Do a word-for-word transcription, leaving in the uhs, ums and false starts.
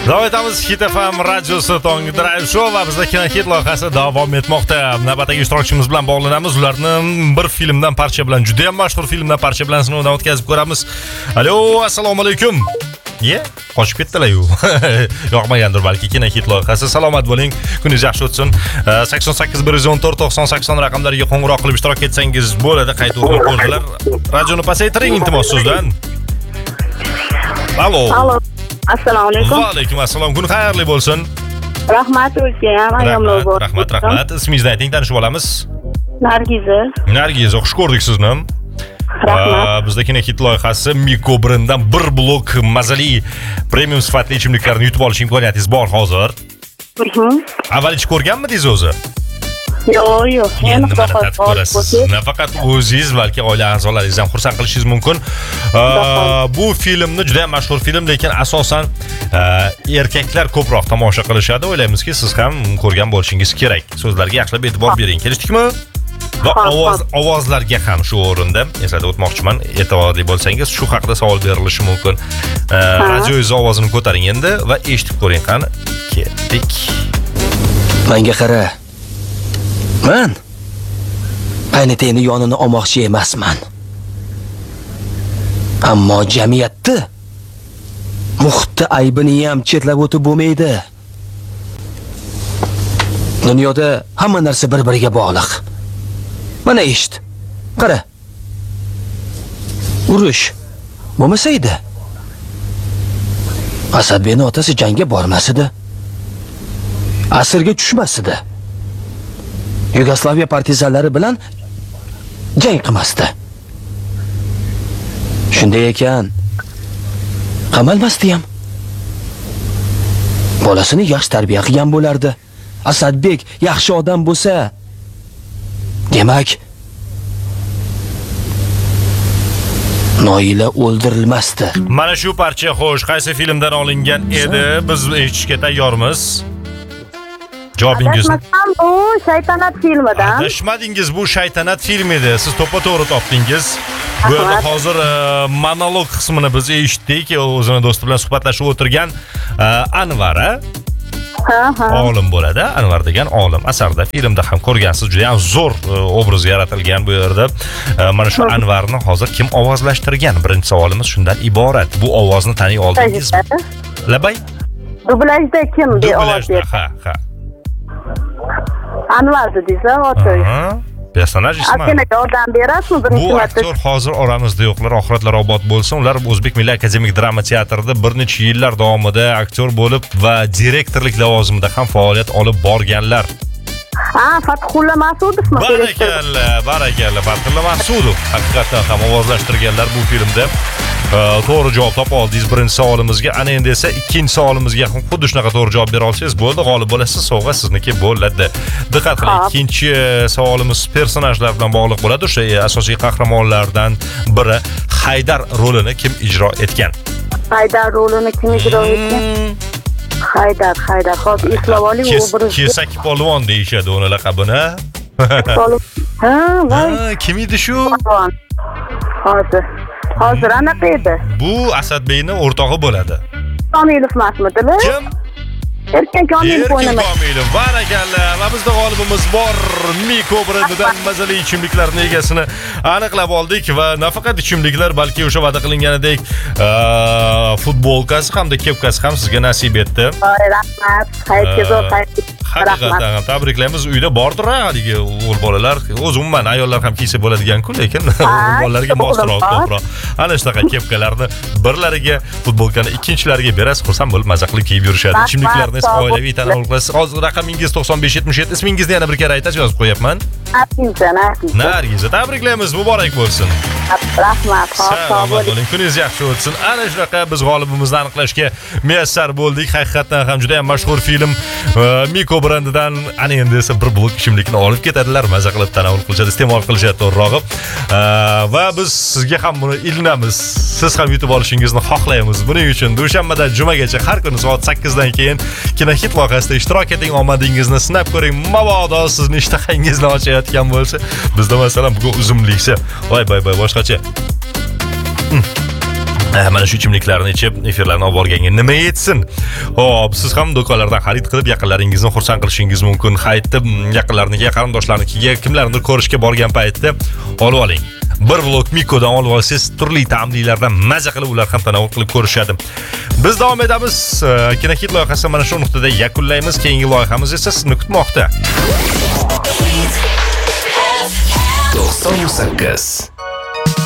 Davom etamiz Hit F M radiosi Tong Drive Show va bizda Kinohit loyihasi davom etmoqda. Navbatdagi ishtirokchimiz bilan bog'lanamiz. Ularni bir filmdan parcha bilan, juda ham mashhur filmdan parcha bilan sinovdan o'tkazib ko'ramiz. Alo, assalomu alaykum. Ye, qochib ketdilar-yu. Yoqmagandir balki Kinohit loyihasi. Salomat bo'ling. Kuningiz yaxshi o'tsin. sakson sakkiz bir yuz o'n to'rt to'qson sakson raqamlariga qo'ng'iroq qilib ishtirok etsangiz bo'ladi. Qayta o'rib qo'ydilar. Radioni pasaytiring iltimos sizdan. Alo. Alo. Assalomu alaykum. Va alaykum assalom. Kun xayrli bo'lsin. Rahmat o'lgan, ayomlar bor. Rahmat, rahmat. Ismingizni ayting, tanishib olamiz. Nargiza. Nargiza, xush ko'rdik sizni. Rahmat. Bizda Kinohit loyihasi Miko brendidan bir blok mazali premium sifatli ichimliklarni yutib olish imkoniyatingiz bor hozir. Avval ichib ko'rganmidingiz o'zi? Yo'q, yo'q. Endi mana tatib ko'rasiz. Nafaqat o'zingiz, balki oila a'zolaringizni ham xursand qilishingiz mumkin. Bu filmni juda ham mashhur film, lekin asosan erkaklar ko'proq tomosha qilishadi. O'ylaymizki, siz ham ko'rgan bo'lishingiz kerak. So'zlarga yaxshilab e'tibor bering. Kelishdikmi? Va ovoz ovozlarga ham shu o'rinda eslatib o'tmoqchiman. E'tiborli bo'lsangiz, shu haqida savol berilishi mumkin. Radioingiz ovozini ko'taring endi va eshitib ko'ring qani. Ketdik. Menga qara. Men ayniteni yonini olmoqchi emasman. Ammo jamiyatda muhitda aybini ham chetlab o'tib bo'lmaydi. Dunyoda hamma narsa bir-biriga bog'liq. Mana eshit. Qara. Urush bo'lmasa edi. Asadbekning otasi jangga bormasdi. Asirga tushmasdi. Yugoslaviya partizanlari bilan jang qilmasdi. Shunday ekan, qamalmasdi ham. Bolasini yaxshi tarbiya qilgan bo'lardi. Asadbek yaxshi odam bo'lsa, demak, Noila o'ldirilmasdi. Mana shu parcha xo'sh, qaysi filmdan olingan edi? Biz eshitishga tayyormiz. Javobingiz. Bu Shaytanat filmidan. Adashmadingiz, bu Shaytanat filmi edi. Siz to'ppa-to'g'ri topdingiz. Bu yerda hozir monolog qismini biz eshitdik. O'zini do'sti bilan suhbatlashib o'tirgan Anvar, Ha, ha. olim bo'ladi. Anvar degan olim. Asarda, filmda ham ko'rgansiz, juda ham zo'r obraz yaratilgan bu yerda. Mana shu Anvarni hozir kim ovozlashtirgan? Birinchi savolimiz shundan iborat. Bu ovozni taniy oldingizmi? Labay? Dublajda kim deb ovoz berdi? Ha, ha. Anvar dedingiz, oti. Personaj ismi. Akinaga yordam berasizmi birinchi Bu marta? aktyor hozir oramizda yo'qlar, oxiratlari obod bo'lsin. Ular O'zbek Milliy akademik drama teatrida bir necha yillar davomida aktyor bo'lib va direktorlik lavozimida ham faoliyat olib borganlar. Ha, Fathulla Mas'udovmi? Barakalla, barakalla. Fathulla Mas'udov haqiqatan ham ovozlashtirganlar bu filmda. To'g'ri javob topa oldingiz birinchi savolimizga. Ana endi esa ikkinchi savolimizga ham xuddi shunaqa to'g'ri javob bera olsangiz bo'ldi, g'olib bo'lasiz, sovg'a sizniki bo'ladi. Diqqat qiling, ikkinchi savolimiz personajlar bilan bog'liq bo'ladi. O'sha asosiy qahramonlardan biri Haydar rolini kim ijro etgan? Haydar rolini kim ijro etgan? Haydar, Haydar. Hozir eslab oling, u bir Kesak polvon deyishadi uni laqabini. Ha, voy. Kim edi shu? Hozir. Hozir anaqa edi. Bu Asadbekning o'rtog'i bo'ladi. Komilov emasmidi? Kim? Erkin Komilov o'ynamagan. Erkin Komilov. Barakalla. Va bizda g'olibimiz bor. Miko brendidan mazali ichimliklarning egasini aniqlab oldik va nafaqat ichimliklar, balki o'sha va'da qilinganidek futbolkasi hamda kepkasi ham sizga nasib etdi. Rahmat. Hayotga zo'r qaytdik. Haqiqatan tabriklaymiz. Uyda bordir haligi o'g'il bolalar. O'zi umuman ayollar ham kiysa bo'ladigan-ku, lekin bolalarga mosroq ko'proq. Ana shunaqa kepkalarni birlariga, futbolkani ikkinchilariga berasiz, xursand bo'lib maza qilib kiyib yurishadi. Ichimliklarni esa oilaviy tanovul qilasiz. Hozir raqamingiz to'qson besh yetmish yetti. Ismingizni yana bir kira aytasiz, yozib qo'yapman. Nargiza, Nargiza. Nargiza, tabriklaymiz, muborak bo'lsin. Rahmat, sog' bo'ling. Kuningiz yaxshi o'tsin. Ana shunaqa biz g'olibimizni aniqlashga muyassar bo'ldik. Haqiqatan ham juda ham mashhur film Miko brendidan ana endi esa bir blok ichimlikni olib ketadilar, maza qilib tanovul qilishadi, iste'mol qilishadi to'g'rirog'i. Va biz sizga ham buni ilinamiz. Siz ham yutib olishingizni xohlaymiz. Buning uchun dushanbadan jumagacha har kuni soat sakkizdan keyin Kinohit loyihasida ishtirok eting, omadingizni sinab ko'ring. Mabodo sizni ishtahangizni ochayotgan bo'lsa, bizda masalan bugun uzumliksa, voy voy voy boshqacha. mana shu ichimliklarni ichib, efirlarni olib borganga nima yetsin? Xo'p, siz ham do'konlardan xarid qilib yaqinlaringizni xursand qilishingiz mumkin. Hayitda yaqinlarnikiga, qarindoshlarnikiga, kimlarnidir ko'rishga borgan paytda olib oling. Bir blok Mikodan olib olsangiz, turli ta'mlilardan maza qilib ular ham tanovul qilib ko'rishadi. Biz davom etamiz. Kinokit loyihasini mana shu nuqtada yakunlaymiz. Keyingi loyihamiz esa sizni kutmoqda. to'qson sakkiz